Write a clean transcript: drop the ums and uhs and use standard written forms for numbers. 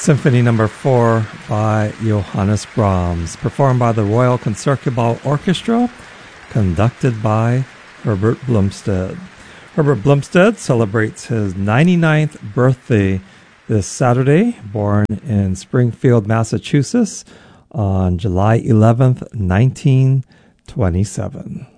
Symphony Number 4 by Johannes Brahms, performed by the Royal Concertgebouw Orchestra, conducted by Herbert Blomstedt. Herbert Blomstedt celebrates his 99th birthday this Saturday, born in Springfield, Massachusetts on July 11th, 1927.